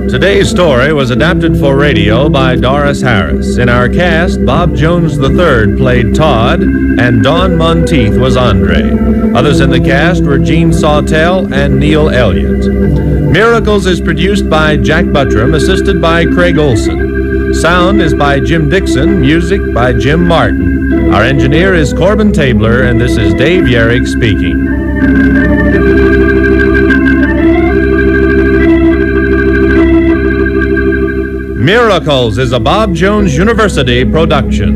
Today's story was adapted for radio by Doris Harris. In our cast, Bob Jones III played Todd, and Don Monteith was Andre. Others in the cast were Gene Sawtell and Neil Elliott. Miracles is produced by Jack Buttram, assisted by Craig Olson. Sound is by Jim Dixon, music by Jim Martin. Our engineer is Corbin Tabler, and this is Dave Yerrick speaking. Miracles is a Bob Jones University production.